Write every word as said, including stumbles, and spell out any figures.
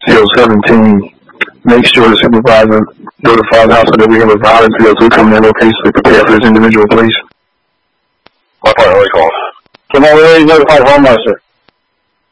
C O seventeen, make sure the supervisor notifies the house so that we have a violence C O two coming in location to prepare for this individual, please. My partner, what do you call? Can I really notify the homeowner, sir?